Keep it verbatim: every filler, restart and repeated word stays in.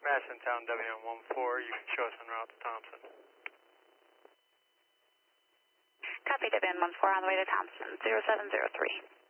Madison Town W M one four, you can show us en route to Thompson. Copy W M one four on the way to Thompson, zero seven zero three.